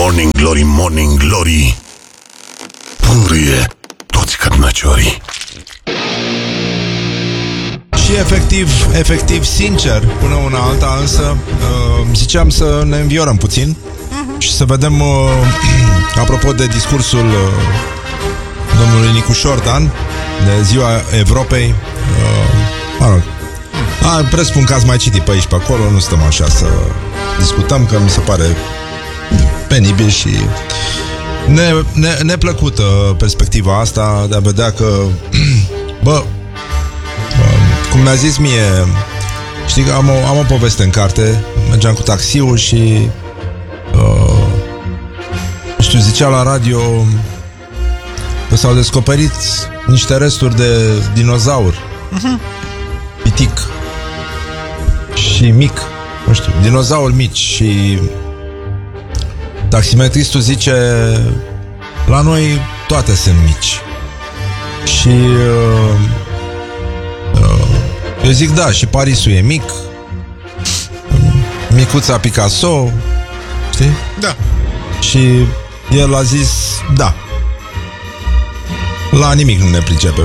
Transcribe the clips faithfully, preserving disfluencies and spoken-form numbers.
Morning Glory, Morning Glory, pârâie toți cărnăciorii. Și efectiv, efectiv, sincer, până una alta, însă uh, ziceam să ne înviorăm puțin uh-huh. și să vedem, uh, apropo de discursul uh, domnului Nicușor Dan de Ziua Europei, uh, mă rog, a, presupun că ați mai citit pe aici pe acolo, nu stăm așa să discutăm, că mi se pare penibil și ne, ne, neplăcută perspectiva asta de a vedea că bă, cum mi-a zis mie, știi că am o, am o poveste în carte. Mergeam cu taxiul și uh, știu, zicea la radio că s-au descoperit niște resturi de dinozaur uh-huh. pitic și mic, nu știu, dinozauri mici. Și taximetristul zice: la noi toate sunt mici. Și uh, eu zic da, și Parisul e mic, micuța Picasso, știi? Da. Și el a zis da. La nimic nu ne pricepe.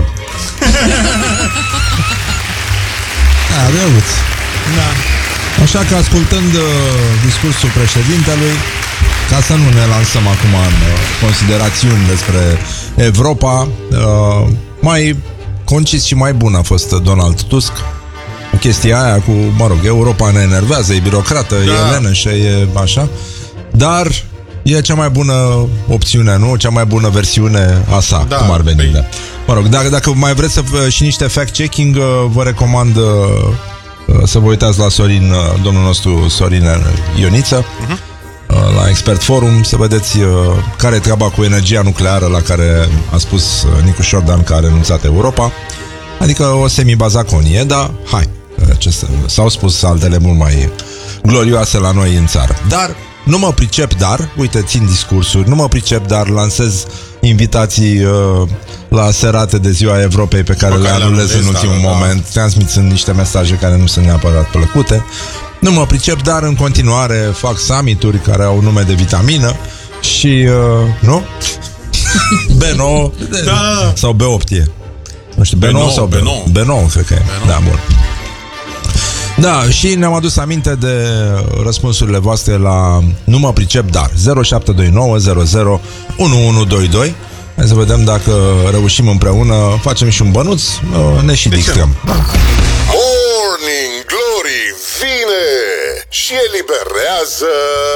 Da, drăguț. Da. Așa că, ascultând uh, discursul președintelui, ca să nu ne lansăm acum în uh, considerațiuni despre Europa, uh, mai concis și mai bun a fost Donald Tusk. Chestia aia cu, mă rog, Europa ne enervează, e birocrată, da. E leneșă, e așa. Dar e cea mai bună opțiune, nu? Cea mai bună versiune a sa, da, cum ar veni. Da. Mă rog, dacă, dacă mai vreți să, și niște fact-checking, vă recomand să vă uitați la Sorin, domnul nostru Sorin Ioniță, uh-huh. la Expert Forum, să vedeți care e treaba cu energia nucleară la care a spus Nicușor Dan că a renunțat Europa. Adică o semi-bazaconie, dar hai, ce s-au spus altele mult mai glorioase la noi în țară. Dar nu mă pricep, dar, uite, țin discursuri, nu mă pricep, dar lansez invitații uh, la serate de Ziua Europei pe care, pe care le anulez în ultimul da, moment, da. Transmițând niște mesaje care nu sunt neapărat plăcute. Nu mă pricep, dar în continuare fac summit-uri care au nume de vitamină și, uh, nu? B nouă da. Sau B opt e. Nu știu, B nouă, B nouă sau B nouă? B nouă, cred că e. B nouă. Da, bun. Da, și ne-am adus aminte de răspunsurile voastre la Nu mă pricep, dar zero șapte doi nouă zero zero unu unu doi doi. Hai să vedem dacă reușim împreună. Facem și un bănuț, ne și distrăm. Morning Glory vine și eliberează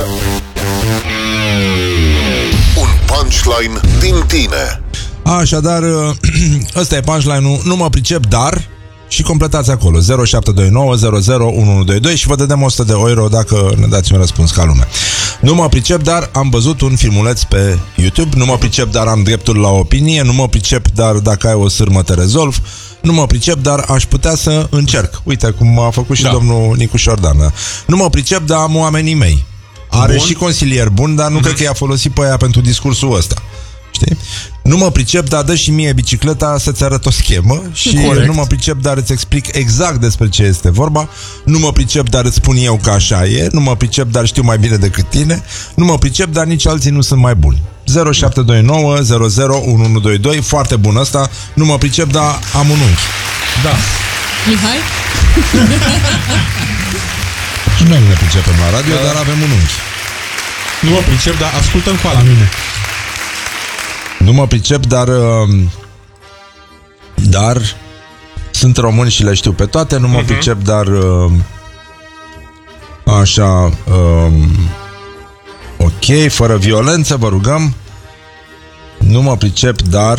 un punchline din tine. Așadar, ăsta e punchline-ul. Nu mă pricep, dar... Și completați acolo zero șapte doi nouă zero zero unu unu doi doi și vă dădem o sută de euro dacă ne dați un răspuns ca lume. Nu mă pricep, dar am văzut un filmuleț pe YouTube. Nu mă pricep, dar am dreptul la opinie. Nu mă pricep, dar dacă ai o sârmă te rezolv. Nu mă pricep, dar aș putea să încerc. Uite cum a făcut și da. domnul Nicușor Dan. Nu mă pricep, dar am oamenii mei. Are bun. Și consilier bun, dar nu mm-hmm. cred că i-a folosit pe aia pentru discursul ăsta. Știi? Nu mă pricep, dar dă și mie bicicleta să-ți arăt o schemă. Și corect. Nu mă pricep, dar îți explic exact despre ce este vorba. Nu mă pricep, dar îți spun eu că așa e. Nu mă pricep, dar știu mai bine decât tine. Nu mă pricep, dar nici alții nu sunt mai buni. zero șapte doi nouă zero zero unu unu doi doi. Foarte bun ăsta. Nu mă pricep, dar am un unchi. Da. Mihai? Și noi nu ne pricepem la radio, da. Dar avem un unchi. Nu mă pricep, dar ascultă-mi la mine. Nu mă pricep, dar Dar sunt român și le știu pe toate. Nu mă uh-huh. pricep, dar Așa um, ok, fără violență, vă rugăm. Nu mă pricep, dar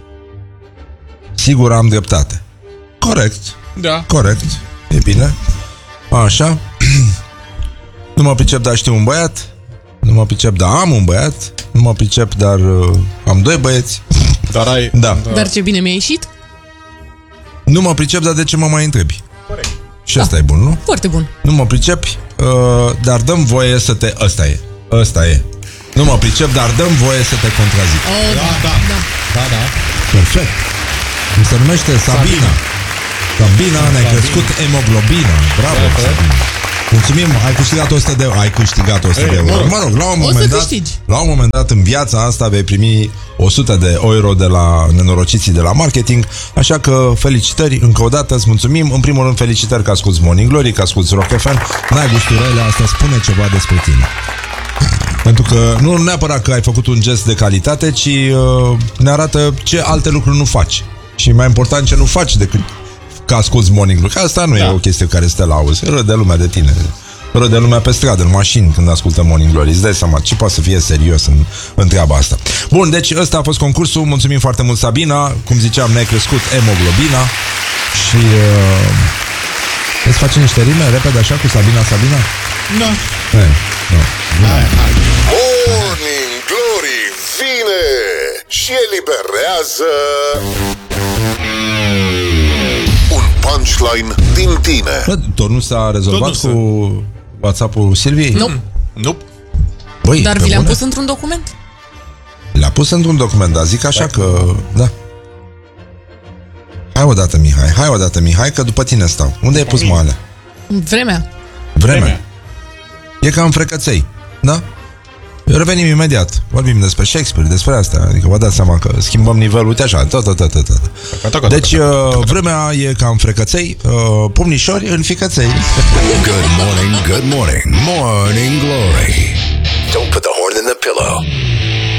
sigur am dreptate. Corect. Da. Corect, e bine. Așa. Nu mă pricep, dar știu un băiat. Nu mă pricep, dar am un băiat. Nu mă pricep, dar uh, am doi băieți. Dar ai... Da. Da. Dar ce bine mi-a ieșit. Nu mă pricep, dar de ce mă mai întrebi? Corect. Și ăsta da. E bun, nu? Foarte bun. Nu mă pricepi, uh, dar dăm voie să te... Ăsta e. Ăsta e. Nu mă pricep, dar dăm voie să te contrazic. Oh, da, da, da. Da, da. Perfect. Mi se numește Sabina. Sabina, Sabina ne-a crescut hemoglobina. Bravo, Sabina. Mulțumim, ai câștigat o sută de euro. Ai câștigat o sută Ei, de euro. mă rog. Mă rog, la un O să moment dat, câștigi. la un moment dat în viața asta vei primi o sută de euro de la nenorociții de la marketing. Așa că felicitări încă o dată, îți mulțumim. În primul rând felicitări că asculti Morning Glory, că asculti Rock F M. N-ai gusturele, asta spune ceva despre tine. Pentru că nu neapărat că ai făcut un gest de calitate, ci uh, ne arată ce alte lucruri nu faci. Și mai important ce nu faci decât că asculti Morning Glory. Că asta nu da. e o chestie care să te lauzi. Râde lumea de tine. Râde lumea pe stradă, în mașini, când ascultă Morning Glory. Îți dai seama ce poate să fie serios în, în treaba asta. Bun, deci ăsta a fost concursul. Mulțumim foarte mult, Sabina. Cum ziceam, ne-ai crescut hemoglobina. Și uh, îți face niște rime repede așa cu Sabina, Sabina? Da. Hai, da. Hai, hai. Morning Glory vine și eliberează un punchline din tine. Bă, tot nu s-a rezolvat Tot nu cu WhatsApp-ul Silviei? Nu. Nu. Băi, Dar pe vi le-am bune? pus într-un document. Le-a pus într-un document, dar zic așa că... Da. Hai odată, Mihai, hai odată, Mihai, că după tine stau. Unde ai pus moale? Vremea. Vremea. Vremea. E ca în frecăței, da? Revenim imediat. Vorbim despre Shakespeare, despre asta. Adică vă dați seama că schimbăm nivelul, uite așa, tot, tot, tot, tot. Deci, uh, vremea e ca în frecăței, uh, pumnișori în ficăței. Good morning, good morning, Morning Glory. Don't put the horn in the pillow.